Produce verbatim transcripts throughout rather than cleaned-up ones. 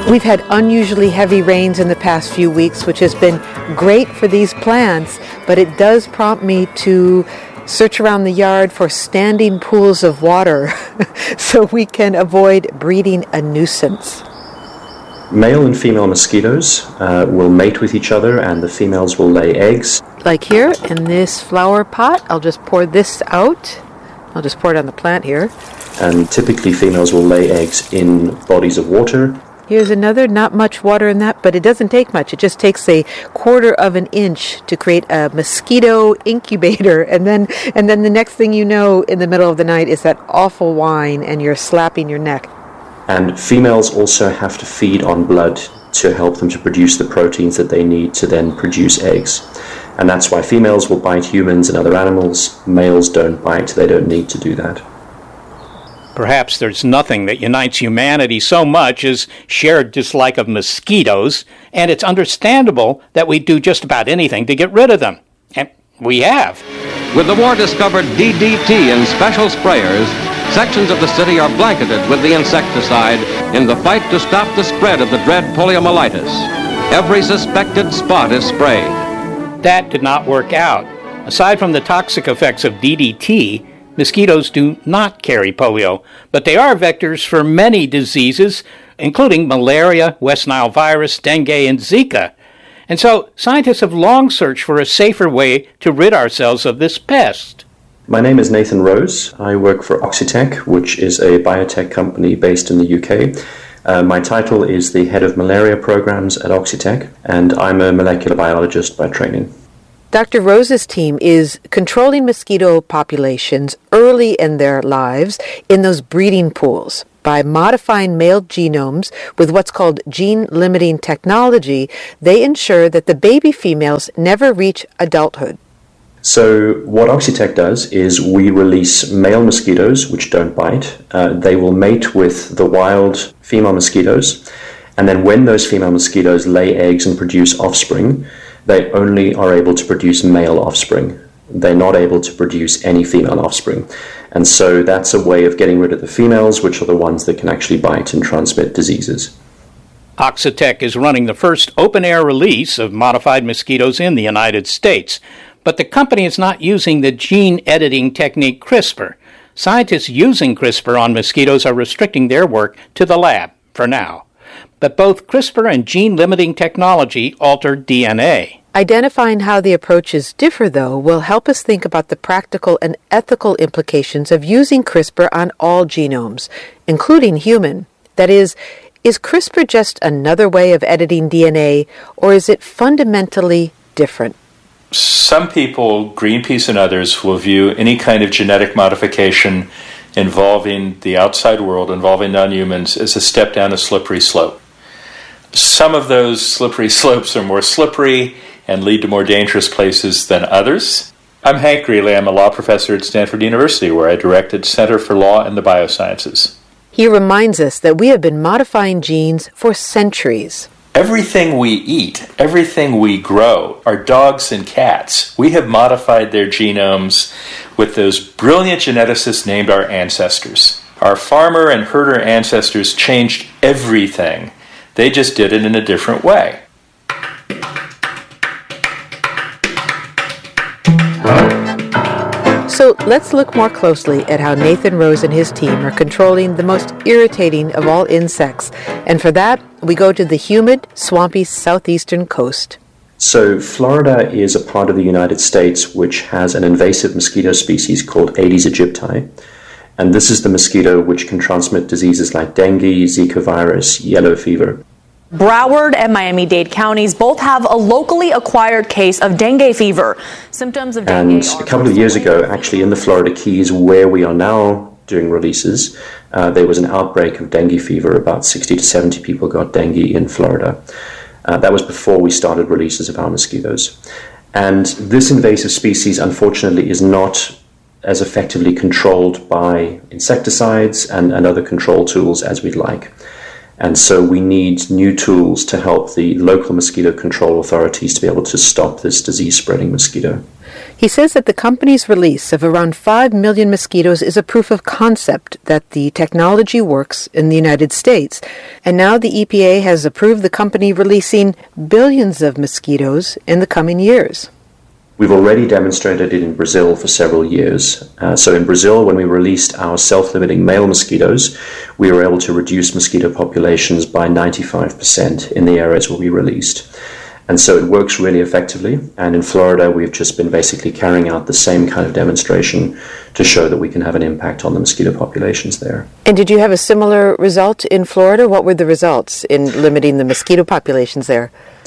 We've had unusually heavy rains in the past few weeks, which has been great for these plants, but it does prompt me to search around the yard for standing pools of water so we can avoid breeding a nuisance. Male and female mosquitoes uh, will mate with each other, and the females will lay eggs. Like here in this flower pot, I'll just pour this out. I'll just pour it on the plant here. And typically females will lay eggs in bodies of water. Here's another, not much water in that, but it doesn't take much. It just takes a quarter of an inch to create a mosquito incubator. And then and then the next thing you know, in the middle of the night, is that awful whine and you're slapping your neck. And females also have to feed on blood to help them to produce the proteins that they need to then produce eggs. And that's why females will bite humans and other animals. Males don't bite. They don't need to do that. Perhaps there's nothing that unites humanity so much as shared dislike of mosquitoes, and it's understandable that we do just about anything to get rid of them. And we have. With the war-discovered D D T and special sprayers, sections of the city are blanketed with the insecticide in the fight to stop the spread of the dread poliomyelitis. Every suspected spot is sprayed. That did not work out. Aside from the toxic effects of D D T, mosquitoes do not carry polio, but they are vectors for many diseases, including malaria, West Nile virus, dengue, and Zika. And so scientists have long searched for a safer way to rid ourselves of this pest. My name is Nathan Rose. I work for Oxitec, which is a biotech company based in the U K. Uh, my title is the head of malaria programs at Oxitec, and I'm a molecular biologist by training. Doctor Rose's team is controlling mosquito populations early in their lives in those breeding pools. By modifying male genomes with what's called gene-limiting technology, they ensure that the baby females never reach adulthood. So what Oxitec does is we release male mosquitoes, which don't bite. Uh, they will mate with the wild female mosquitoes, and then when those female mosquitoes lay eggs and produce offspring, they only are able to produce male offspring. They're not able to produce any female offspring. And so that's a way of getting rid of the females, which are the ones that can actually bite and transmit diseases. Oxitec is running the first open-air release of modified mosquitoes in the United States, but the company is not using the gene-editing technique CRISPR. Scientists using CRISPR on mosquitoes are restricting their work to the lab for now. But both CRISPR and gene-limiting technology alter D N A. Identifying how the approaches differ, though, will help us think about the practical and ethical implications of using CRISPR on all genomes, including human. That is, is CRISPR just another way of editing D N A, or is it fundamentally different? Some people, Greenpeace and others, will view any kind of genetic modification involving the outside world, involving non-humans, as a step down a slippery slope. Some of those slippery slopes are more slippery and lead to more dangerous places than others. I'm Hank Greeley. I'm a law professor at Stanford University, where I directed Center for Law and the Biosciences. He reminds us that we have been modifying genes for centuries. Everything we eat, everything we grow, our dogs and cats, we have modified their genomes with those brilliant geneticists named our ancestors. Our farmer and herder ancestors changed everything. They just did it in a different way. So let's look more closely at how Nathan Rose and his team are controlling the most irritating of all insects. And for that, we go to the humid, swampy southeastern coast. So Florida is a part of the United States which has an invasive mosquito species called Aedes aegypti. And this is the mosquito which can transmit diseases like dengue, Zika virus, yellow fever. Broward and Miami-Dade counties both have a locally acquired case of dengue fever. Symptoms of dengue. And a couple of years ago, actually in the Florida Keys, where we are now doing releases, uh, there was an outbreak of dengue fever. About sixty to seventy people got dengue in Florida. Uh, that was before we started releases of our mosquitoes. And this invasive species, unfortunately, is not as effectively controlled by insecticides and, and other control tools as we'd like. And so we need new tools to help the local mosquito control authorities to be able to stop this disease-spreading mosquito. He says that the company's release of around five million mosquitoes is a proof of concept that the technology works in the United States. And now the E P A has approved the company releasing billions of mosquitoes in the coming years. We've already demonstrated it in Brazil for several years. Uh, so in Brazil, when we released our self-limiting male mosquitoes, we were able to reduce mosquito populations by ninety-five percent in the areas where we released. And so it works really effectively. And in Florida, we've just been basically carrying out the same kind of demonstration to show that we can have an impact on the mosquito populations there. And did you have a similar result in Florida? What were the results in limiting the mosquito populations there?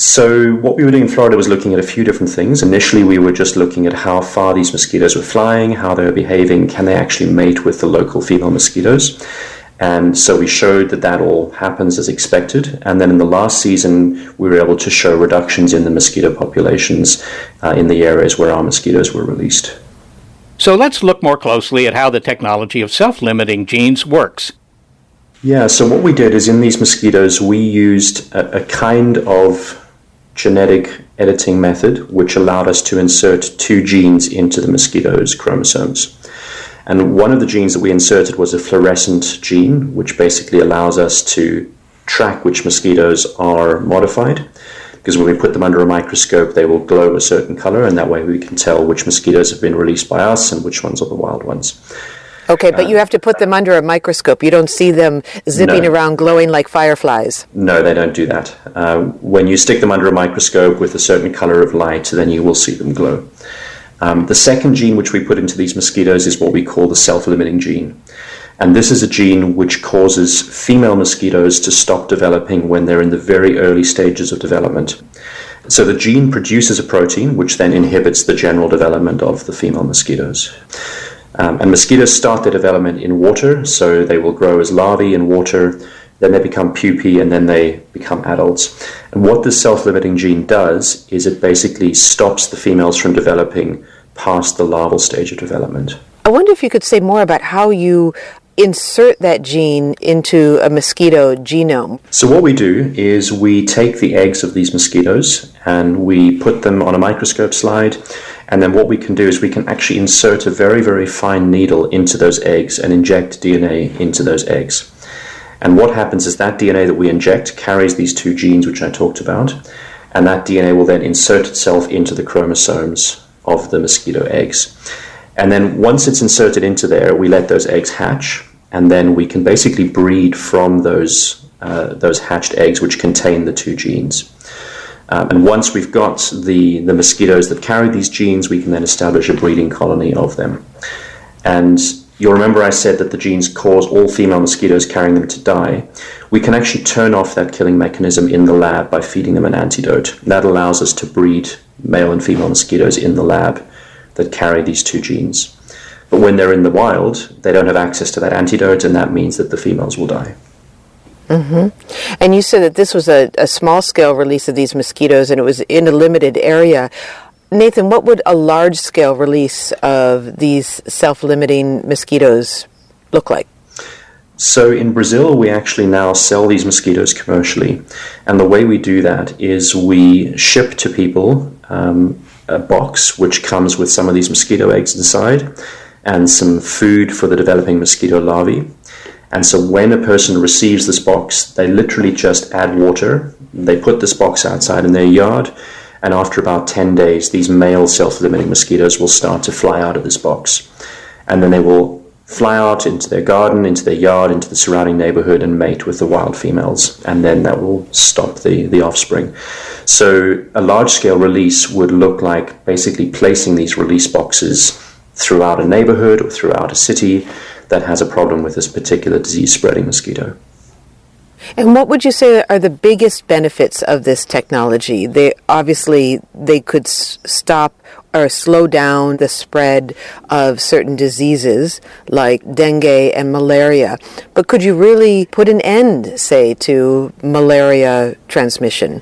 So what we were doing in Florida was looking at a few different things. Initially, we were just looking at how far these mosquitoes were flying, how they were behaving, can they actually mate with the local female mosquitoes? And so we showed that that all happens as expected. And then in the last season, we were able to show reductions in the mosquito populations uh, in the areas where our mosquitoes were released. So let's look more closely at how the technology of self-limiting genes works. Yeah, so what we did is in these mosquitoes, we used a, a kind of genetic editing method which allowed us to insert two genes into the mosquito's chromosomes. And one of the genes that we inserted was a fluorescent gene, which basically allows us to track which mosquitoes are modified. Because when we put them under a microscope, they will glow a certain color, and that way we can tell which mosquitoes have been released by us and which ones are the wild ones. Okay, but uh, you have to put them under a microscope. You don't see them zipping no. around glowing like fireflies. No, they don't do that. Uh, when you stick them under a microscope with a certain color of light, then you will see them glow. Um, the second gene which we put into these mosquitoes is what we call the self-limiting gene. And this is a gene which causes female mosquitoes to stop developing when they're in the very early stages of development. So the gene produces a protein which then inhibits the general development of the female mosquitoes. Um, and mosquitoes start their development in water, so they will grow as larvae in water, then they become pupae, and then they become adults. And what this self-limiting gene does is it basically stops the females from developing past the larval stage of development. I wonder if you could say more about how you insert that gene into a mosquito genome. So what we do is we take the eggs of these mosquitoes and we put them on a microscope slide, and then what we can do is we can actually insert a very, very fine needle into those eggs and inject D N A into those eggs. And what happens is that D N A that we inject carries these two genes which I talked about, and that D N A will then insert itself into the chromosomes of the mosquito eggs. And then once it's inserted into there, we let those eggs hatch, and then we can basically breed from those uh, those hatched eggs which contain the two genes. Um, and once we've got the, the mosquitoes that carry these genes, we can then establish a breeding colony of them. And you'll remember I said that the genes cause all female mosquitoes carrying them to die. We can actually turn off that killing mechanism in the lab by feeding them an antidote. That allows us to breed male and female mosquitoes in the lab that carry these two genes. But when they're in the wild, they don't have access to that antidote, and that means that the females will die. Mm-hmm. And you said that this was a, a small-scale release of these mosquitoes, and it was in a limited area. Nathan, what would a large-scale release of these self-limiting mosquitoes look like? So in Brazil, we actually now sell these mosquitoes commercially. And the way we do that is we ship to people um, a box which comes with some of these mosquito eggs inside and some food for the developing mosquito larvae. And so when a person receives this box, they literally just add water. They put this box outside in their yard, and after about ten days, these male self-limiting mosquitoes will start to fly out of this box. And then they will fly out into their garden, into their yard, into the surrounding neighborhood, and mate with the wild females. And then that will stop the, the offspring. So a large-scale release would look like basically placing these release boxes throughout a neighborhood or throughout a city that has a problem with this particular disease-spreading mosquito. And what would you say are the biggest benefits of this technology? They obviously they could s- stop or slow down the spread of certain diseases like dengue and malaria. But could you really put an end, say, to malaria transmission?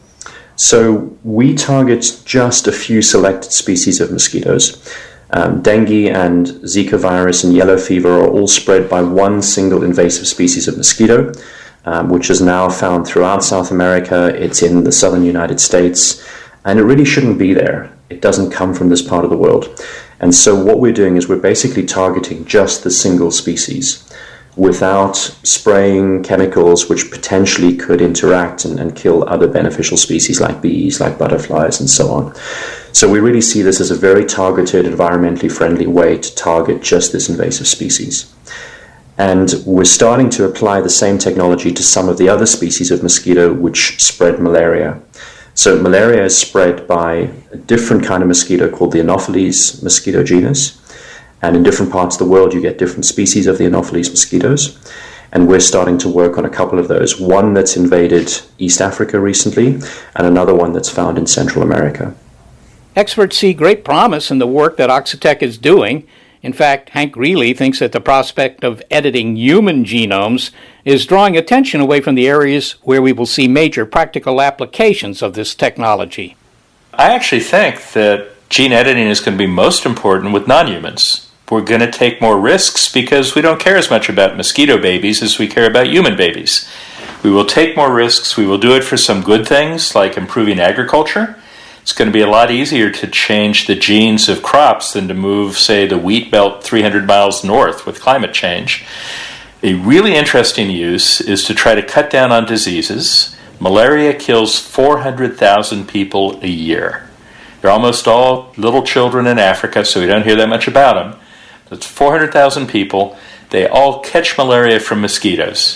So we target just a few selected species of mosquitoes. Um, dengue and Zika virus and yellow fever are all spread by one single invasive species of mosquito. um, which is now found throughout South America. It's in the southern United States, and it really shouldn't be there. It doesn't come from this part of the world. And so what we're doing is we're basically targeting just the single species without spraying chemicals which potentially could interact and, and kill other beneficial species like bees, like butterflies, and so on. So we really see this as a very targeted, environmentally friendly way to target just this invasive species. And we're starting to apply the same technology to some of the other species of mosquito which spread malaria. So malaria is spread by a different kind of mosquito called the Anopheles mosquito genus. And in different parts of the world, you get different species of the Anopheles mosquitoes. And we're starting to work on a couple of those. One that's invaded East Africa recently, and another one that's found in Central America. Experts see great promise in the work that Oxitec is doing. In fact, Hank Greeley thinks that the prospect of editing human genomes is drawing attention away from the areas where we will see major practical applications of this technology. I actually think that gene editing is going to be most important with non-humans. We're going to take more risks because we don't care as much about mosquito babies as we care about human babies. We will take more risks. We will do it for some good things like improving agriculture. It's going to be a lot easier to change the genes of crops than to move, say, the wheat belt three hundred miles north with climate change. A really interesting use is to try to cut down on diseases. Malaria kills four hundred thousand people a year. They're almost all little children in Africa, so we don't hear that much about them. That's four hundred thousand people. They all catch malaria from mosquitoes.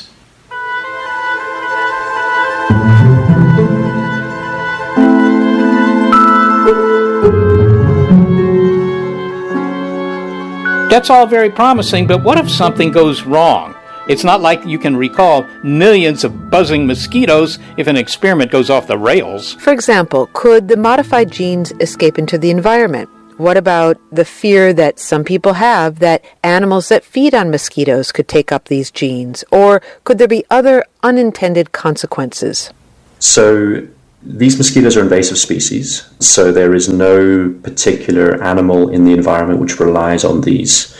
That's all very promising, but what if something goes wrong? It's not like you can recall millions of buzzing mosquitoes if an experiment goes off the rails. For example, could the modified genes escape into the environment? What about the fear that some people have that animals that feed on mosquitoes could take up these genes? Or could there be other unintended consequences? So these mosquitoes are invasive species, so there is no particular animal in the environment which relies on these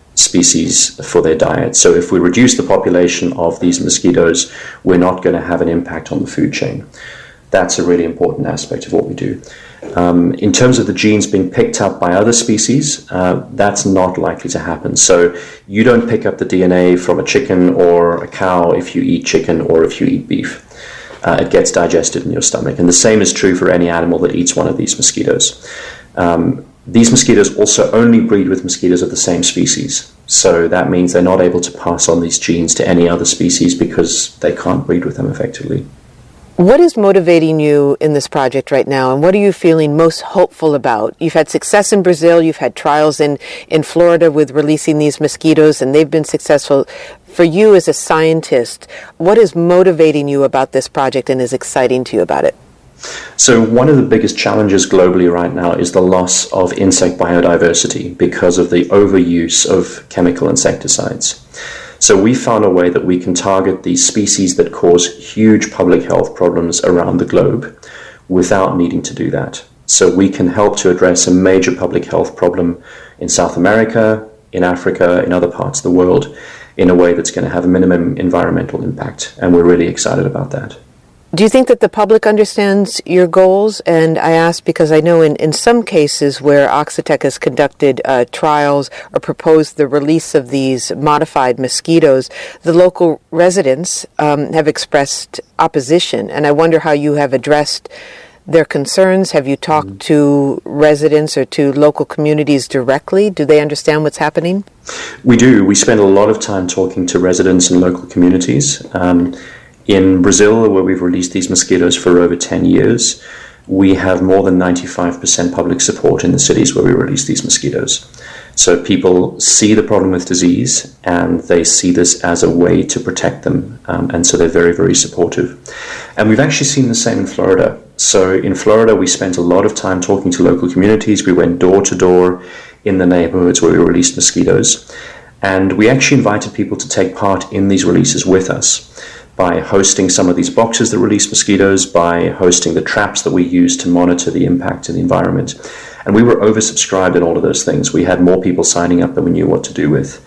species for their diet. So if we reduce the population of these mosquitoes, we're not going to have an impact on the food chain. That's a really important aspect of what we do. Um, in terms of the genes being picked up by other species, uh, that's not likely to happen. So you don't pick up the D N A from a chicken or a cow if you eat chicken or if you eat beef. Uh, it gets digested in your stomach. And the same is true for any animal that eats one of these mosquitoes. Um, these mosquitoes also only breed with mosquitoes of the same species. So that means they're not able to pass on these genes to any other species because they can't breed with them effectively. What is motivating you in this project right now, and what are you feeling most hopeful about? You've had success in Brazil, you've had trials in, in Florida with releasing these mosquitoes, and they've been successful. For you as a scientist, what is motivating you about this project and is exciting to you about it? So one of the biggest challenges globally right now is the loss of insect biodiversity because of the overuse of chemical insecticides. So we found a way that we can target these species that cause huge public health problems around the globe without needing to do that. So we can help to address a major public health problem in South America, in Africa, in other parts of the world, in a way that's going to have a minimum environmental impact. And we're really excited about that. Do you think that the public understands your goals? And I ask because I know in, in some cases where Oxitec has conducted uh, trials or proposed the release of these modified mosquitoes, the local residents um, have expressed opposition. And I wonder how you have addressed their concerns. Have you talked mm-hmm. to residents or to local communities directly? Do they understand what's happening? We do. We spend a lot of time talking to residents and local communities. Um, In Brazil, where we've released these mosquitoes for over ten years, we have more than ninety-five percent public support in the cities where we release these mosquitoes. So people see the problem with disease and they see this as a way to protect them. Um, and so they're very, very supportive. And we've actually seen the same in Florida. So in Florida, we spent a lot of time talking to local communities. We went door to door in the neighborhoods where we released mosquitoes. And we actually invited people to take part in these releases with us, by hosting some of these boxes that release mosquitoes, by hosting the traps that we use to monitor the impact of the environment. And we were oversubscribed in all of those things. We had more people signing up than we knew what to do with.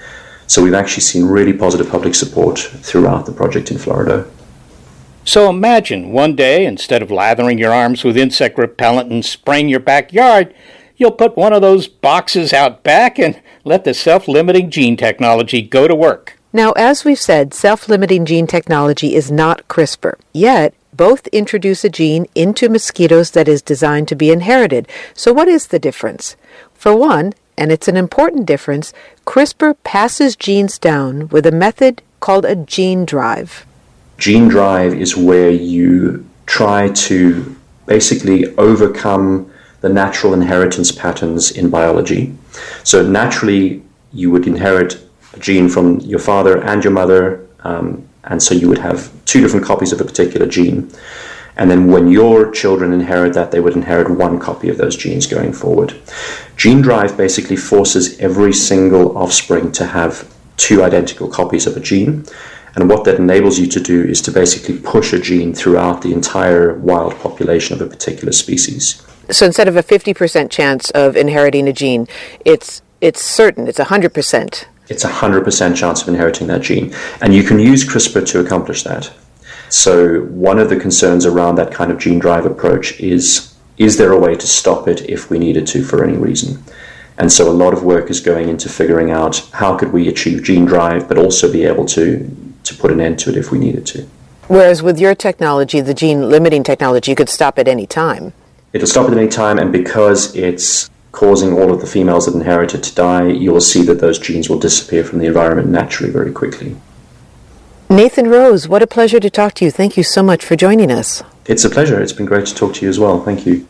So we've actually seen really positive public support throughout the project in Florida. So imagine one day, instead of lathering your arms with insect repellent and spraying your backyard, you'll put one of those boxes out back and let the self-limiting gene technology go to work. Now, as we've said, self-limiting gene technology is not CRISPR. Yet, both introduce a gene into mosquitoes that is designed to be inherited. So what is the difference? For one, and it's an important difference, CRISPR passes genes down with a method called a gene drive. Gene drive is where you try to basically overcome the natural inheritance patterns in biology. So naturally, you would inherit a gene from your father and your mother, um, and so you would have two different copies of a particular gene. And then when your children inherit that, they would inherit one copy of those genes going forward. Gene drive basically forces every single offspring to have two identical copies of a gene. And what that enables you to do is to basically push a gene throughout the entire wild population of a particular species. So instead of a fifty percent chance of inheriting a gene, it's it's certain, it's one hundred percent. It's a one hundred percent chance of inheriting that gene. And you can use CRISPR to accomplish that. So one of the concerns around that kind of gene drive approach is, is there a way to stop it if we needed to for any reason? And so a lot of work is going into figuring out how could we achieve gene drive, but also be able to, to put an end to it if we needed to. Whereas with your technology, the gene limiting technology, you could stop at any time. It'll stop at any time, and because it's causing all of the females that inherit it to die, you'll see that those genes will disappear from the environment naturally very quickly. Nathan Rose, what a pleasure to talk to you. Thank you so much for joining us. It's a pleasure. It's been great to talk to you as well. Thank you.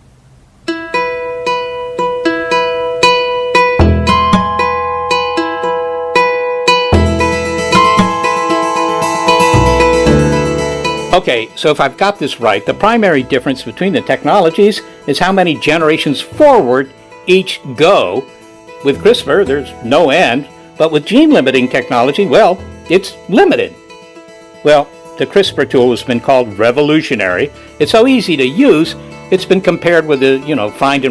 Okay, so if I've got this right, the primary difference between the technologies is how many generations forward each go. With CRISPR, there's no end, but with gene-limiting technology, well, it's limited. Well, the CRISPR tool has been called revolutionary. It's so easy to use, it's been compared with the, you know, find and